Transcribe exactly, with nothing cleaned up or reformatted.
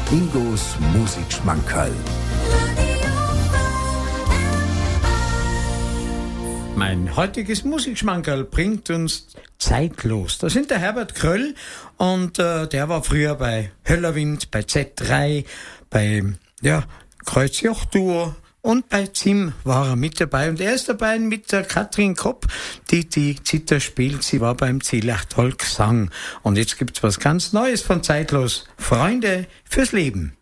Ingos Musikschmankerl. Mein heutiges Musikschmankerl bringt uns Zeitlos. Da sind der Herbert Kröll und äh, der war früher bei Höllerwind, bei Z drei, bei ja, Kreuzjoch-Duo und bei Zim war er mit dabei. Und er ist dabei mit der Katrin Kopp, die die Zither spielt. Sie war beim Zielachtal Gesang. Und jetzt gibt's was ganz Neues von Zeitlos. Freunde fürs Leben.